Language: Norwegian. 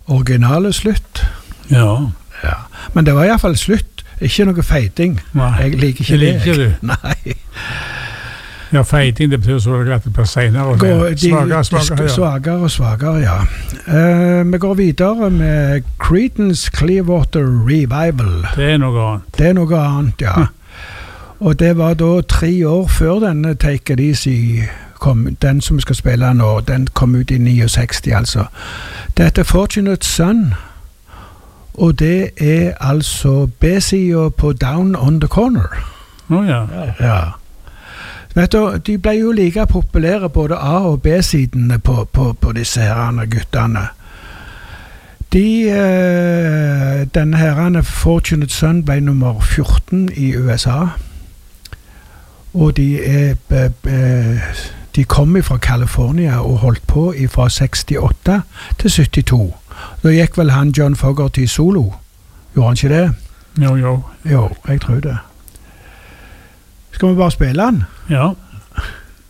originale slutt. Ja. Ja. Men det var i hvert fall slutt. Ikke noe feiting. Nei. Jeg liker ikke det. Liker du? Nei. Ja, feiting, det betyr så at det blir senere. Svagere og svagere, ja. Vi går videre med Creedence Clearwater Revival. Det er noe annet. Det er noe annet, ja. Og det var da 3 år før denne Take It Easy kom, den som vi skal spille nå, den kom ut i 69, altså. Det heter Fortunate Son, og det er altså B-siden på Down on the Corner. Ja. Ja. Vet du, de ble jo like populære både A- og B-sidene på disse herrene guttene. Denne herrene Fortunate Son ble nummer 14 i USA, og de kom fra California og holdt på fra 68 til 72. Da gikk vel han John Fogerty solo. Gjorde han ikke det? Jo. Jo, jeg tror det. Skal vi bare spille han? Ja.